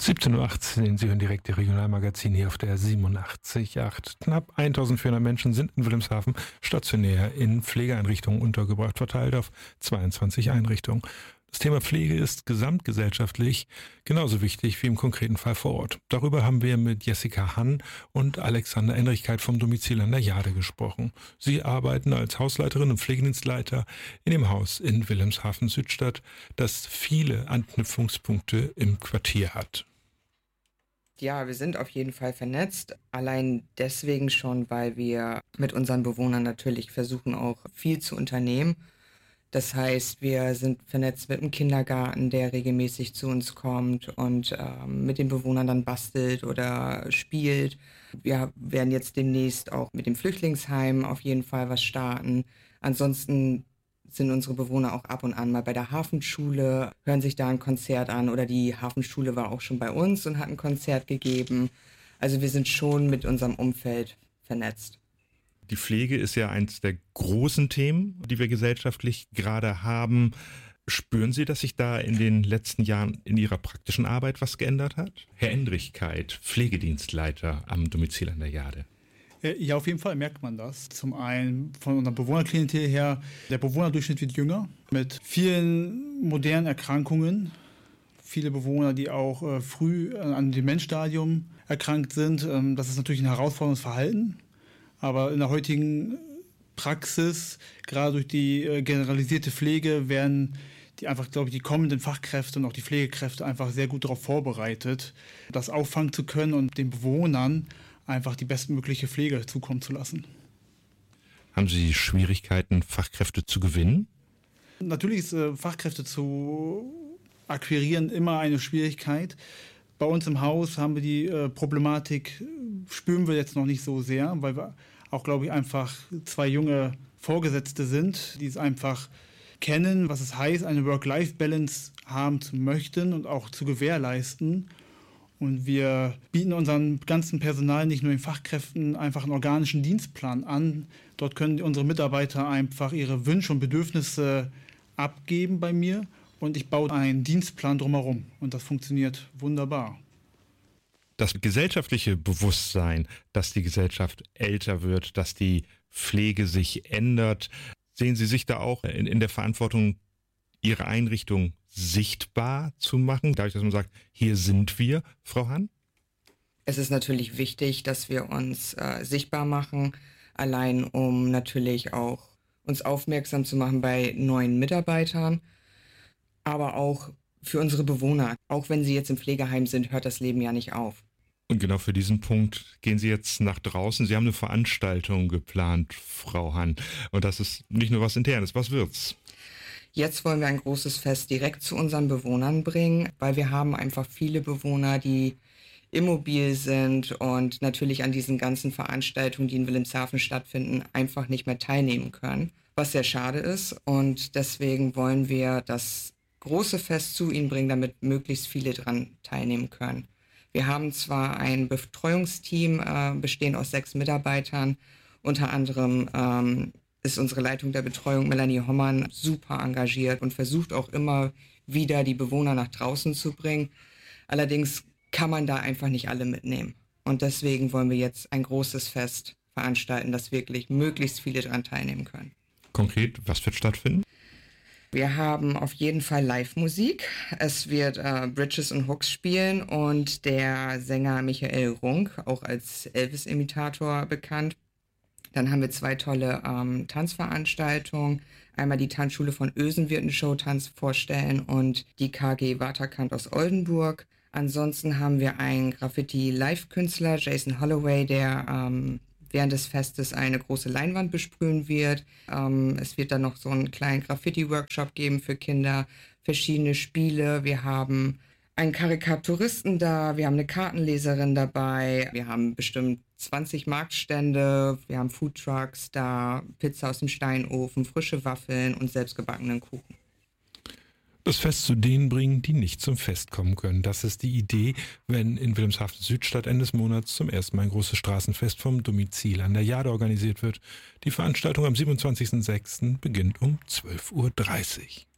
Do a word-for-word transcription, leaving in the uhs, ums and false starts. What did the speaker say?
siebzehn Uhr achtzehn, Sie hören direkt die Regionalmagazin hier auf der siebenundachtzig Komma acht. Knapp eintausendvierhundert Menschen sind in Wilhelmshaven stationär in Pflegeeinrichtungen untergebracht, verteilt auf zweiundzwanzig Einrichtungen. Das Thema Pflege ist gesamtgesellschaftlich genauso wichtig wie im konkreten Fall vor Ort. Darüber haben wir mit Jessica Hann und Alexander Enrichkeit vom Domizil an der Jade gesprochen. Sie arbeiten als Hausleiterin und Pflegedienstleiter in dem Haus in Wilhelmshaven-Südstadt, das viele Anknüpfungspunkte im Quartier hat. Ja, wir sind auf jeden Fall vernetzt. Allein deswegen schon, weil wir mit unseren Bewohnern natürlich versuchen, auch viel zu unternehmen. Das heißt, wir sind vernetzt mit dem Kindergarten, der regelmäßig zu uns kommt und ähm, mit den Bewohnern dann bastelt oder spielt. Wir werden jetzt demnächst auch mit dem Flüchtlingsheim auf jeden Fall was starten. Ansonsten sind unsere Bewohner auch ab und an mal bei der Hafenschule, hören sich da ein Konzert an, oder die Hafenschule war auch schon bei uns und hat ein Konzert gegeben. Also wir sind schon mit unserem Umfeld vernetzt. Die Pflege ist ja eines der großen Themen, die wir gesellschaftlich gerade haben. Spüren Sie, dass sich da in den letzten Jahren in Ihrer praktischen Arbeit was geändert hat? Herr Endrichkeit, Pflegedienstleiter am Domizil an der Jade. Ja, auf jeden Fall merkt man das. Zum einen von unserer Bewohnerklientel her, der Bewohnerdurchschnitt wird jünger, mit vielen modernen Erkrankungen. Viele Bewohner, die auch äh, früh an einem Demenzstadium erkrankt sind. Ähm, das ist natürlich ein herausforderndes Verhalten. Aber in der heutigen Praxis, gerade durch die äh, generalisierte Pflege, werden die einfach, glaube ich, die kommenden Fachkräfte und auch die Pflegekräfte einfach sehr gut darauf vorbereitet, das auffangen zu können und den Bewohnern einfach die bestmögliche Pflege zukommen zu lassen. Haben Sie Schwierigkeiten, Fachkräfte zu gewinnen? Natürlich ist äh, Fachkräfte zu akquirieren immer eine Schwierigkeit. Bei uns im Haus haben wir die äh, Problematik, spüren wir jetzt noch nicht so sehr, weil wir auch, glaube ich, einfach zwei junge Vorgesetzte sind, die es einfach kennen, was es heißt, eine Work-Life-Balance haben zu möchten und auch zu gewährleisten. Und wir bieten unserem ganzen Personal, nicht nur den Fachkräften, einfach einen organischen Dienstplan an. Dort können unsere Mitarbeiter einfach ihre Wünsche und Bedürfnisse abgeben bei mir und ich baue einen Dienstplan drumherum. Und das funktioniert wunderbar. Das gesellschaftliche Bewusstsein, dass die Gesellschaft älter wird, dass die Pflege sich ändert, sehen Sie sich da auch in, in der Verantwortung, Ihre Einrichtung sichtbar zu machen, dadurch, dass man sagt, hier sind wir, Frau Hann? Es ist natürlich wichtig, dass wir uns äh, sichtbar machen, allein um natürlich auch uns aufmerksam zu machen bei neuen Mitarbeitern, aber auch für unsere Bewohner. Auch wenn sie jetzt im Pflegeheim sind, hört das Leben ja nicht auf. Und genau für diesen Punkt gehen Sie jetzt nach draußen. Sie haben eine Veranstaltung geplant, Frau Hann. Und das ist nicht nur was Internes. Was wird's? Jetzt wollen wir ein großes Fest direkt zu unseren Bewohnern bringen, weil wir haben einfach viele Bewohner, die immobil sind und natürlich an diesen ganzen Veranstaltungen, die in Wilhelmshaven stattfinden, einfach nicht mehr teilnehmen können, was sehr schade ist. Und deswegen wollen wir das große Fest zu ihnen bringen, damit möglichst viele dran teilnehmen können. Wir haben zwar ein Betreuungsteam, äh, bestehend aus sechs Mitarbeitern, unter anderem ähm, ist unsere Leitung der Betreuung Melanie Hommann super engagiert und versucht auch immer wieder die Bewohner nach draußen zu bringen. Allerdings kann man da einfach nicht alle mitnehmen. Und deswegen wollen wir jetzt ein großes Fest veranstalten, dass wirklich möglichst viele daran teilnehmen können. Konkret, was wird stattfinden? Wir haben auf jeden Fall Live-Musik. Es wird äh, Bridges und Hooks spielen und der Sänger Michael Runk, auch als Elvis-Imitator bekannt. Dann haben wir zwei tolle ähm, Tanzveranstaltungen. Einmal die Tanzschule von Ösen wird einen Showtanz vorstellen und die K G Waterkant aus Oldenburg. Ansonsten haben wir einen Graffiti-Live-Künstler, Jason Holloway, der ähm, während des Festes eine große Leinwand besprühen wird. Ähm, es wird dann noch so einen kleinen Graffiti-Workshop geben für Kinder, verschiedene Spiele. Wir haben einen Karikaturisten da, wir haben eine Kartenleserin dabei, wir haben bestimmt zwanzig Marktstände, wir haben Foodtrucks da, Pizza aus dem Steinofen, frische Waffeln und selbstgebackenen Kuchen. Das Fest zu denen bringen, die nicht zum Fest kommen können. Das ist die Idee, wenn in Wilhelmshaven-Südstadt Ende des Monats zum ersten Mal ein großes Straßenfest vom Domizil an der Jade organisiert wird. Die Veranstaltung am siebenundzwanzigsten sechsten beginnt um zwölf Uhr dreißig.